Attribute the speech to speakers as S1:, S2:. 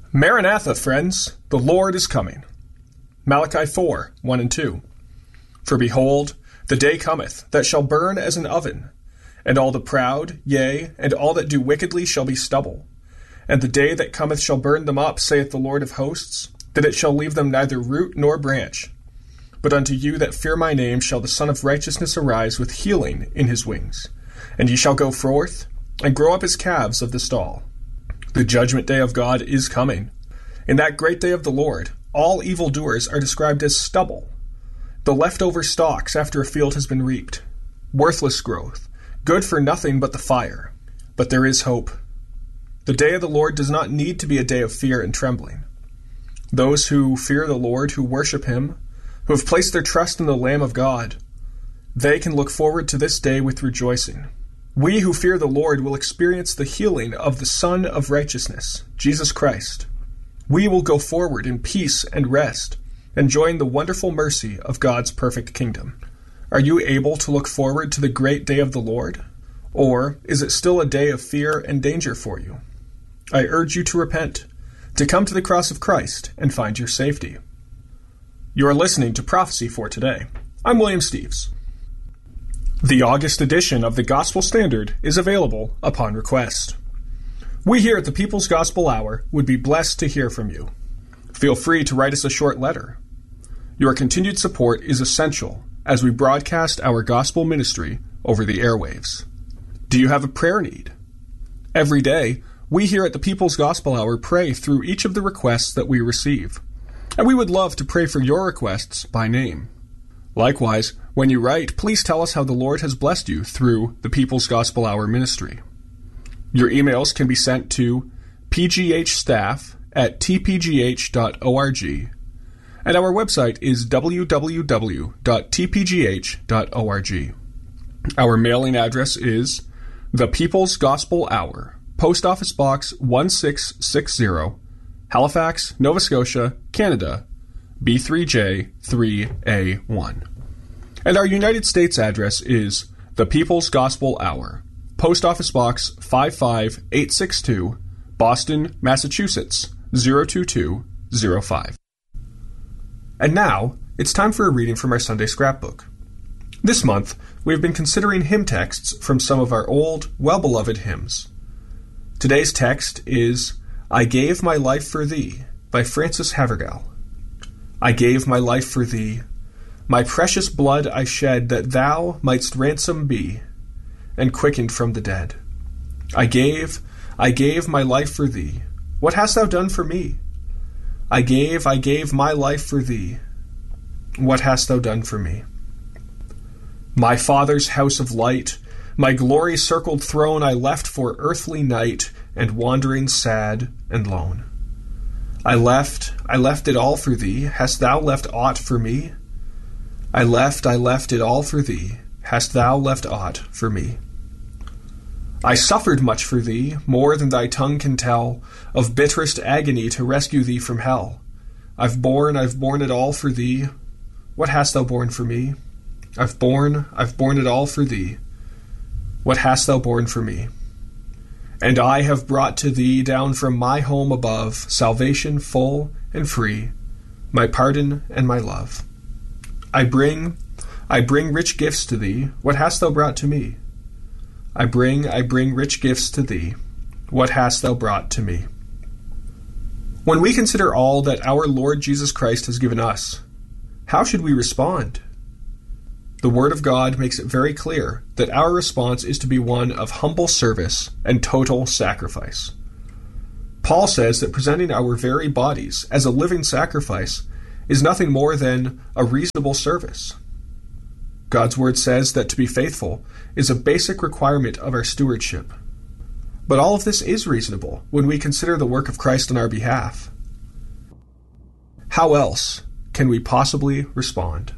S1: Maranatha, friends, the Lord is coming. Malachi 4, 1 and 2. For behold, the day cometh, that shall burn as an oven, and all the proud, yea, and all that do wickedly shall be stubble. And the day that cometh shall burn them up, saith the Lord of hosts, that it shall leave them neither root nor branch. But unto you that fear my name shall the Son of Righteousness arise with healing in his wings. And ye shall go forth, and grow up as calves of the stall. The judgment day of God is coming. In that great day of the Lord, all evildoers are described as stubble, the leftover stalks after a field has been reaped, worthless growth, good for nothing but the fire. But there is hope. The day of the Lord does not need to be a day of fear and trembling. Those who fear the Lord, who worship him, who have placed their trust in the Lamb of God, they can look forward to this day with rejoicing. We who fear the Lord will experience the healing of the Son of Righteousness, Jesus Christ. We will go forward in peace and rest, enjoying the wonderful mercy of God's perfect kingdom. Are you able to look forward to the great day of the Lord? Or is it still a day of fear and danger for you? I urge you to repent, to come to the cross of Christ and find your safety. You are listening to Prophecy for Today. I'm William Steves. The August edition of the Gospel Standard is available upon request. We here at the People's Gospel Hour would be blessed to hear from you. Feel free to write us a short letter. Your continued support is essential as we broadcast our gospel ministry over the airwaves. Do you have a prayer need? Every day, we here at the People's Gospel Hour pray through each of the requests that we receive, and we would love to pray for your requests by name. Likewise, when you write, please tell us how the Lord has blessed you through the People's Gospel Hour ministry. Your emails can be sent to pghstaff@tpgh.org, and our website is www.tpgh.org. Our mailing address is The People's Gospel Hour, Post Office Box 1660, Halifax, Nova Scotia, Canada, B3J3A1. And our United States address is The People's Gospel Hour, Post Office Box 55862, Boston, Massachusetts, 02205. And now, it's time for a reading from our Sunday scrapbook. This month, we have been considering hymn texts from some of our old, well-beloved hymns. Today's text is I Gave My Life for Thee by Frances Havergal. I gave my life for thee, my precious blood I shed that thou mightst ransom be, and quickened from the dead. I gave my life for thee. What hast thou done for me? I gave my life for thee. What hast thou done for me? My Father's house of light, my glory-circled throne I left for earthly night and wandering sad and lone. I left it all for thee. Hast thou left aught for me? I left it all for thee. Hast thou left aught for me? I suffered much for thee, more than thy tongue can tell, of bitterest agony to rescue thee from hell. I've borne it all for thee. What hast thou borne for me? I've borne it all for thee. What hast thou borne for me? And I have brought to thee down from my home above salvation full and free, my pardon and my love. I bring rich gifts to thee. What hast thou brought to me? I bring rich gifts to thee. What hast thou brought to me? When we consider all that our Lord Jesus Christ has given us, how should we respond? The Word of God makes it very clear that our response is to be one of humble service and total sacrifice. Paul says that presenting our very bodies as a living sacrifice is nothing more than a reasonable service. God's Word says that to be faithful is a basic requirement of our stewardship. But all of this is reasonable when we consider the work of Christ on our behalf. How else can we possibly respond?